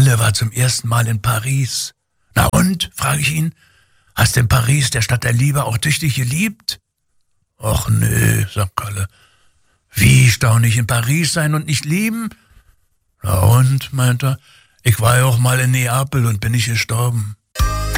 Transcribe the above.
Kalle war zum ersten Mal in Paris. Na und, frage ich ihn, hast in Paris, der Stadt der Liebe, auch tüchtig geliebt? Och nö, sagt Kalle. Wie staunig in Paris sein und nicht lieben? Na und, meint er, ich war ja auch mal in Neapel und bin nicht gestorben.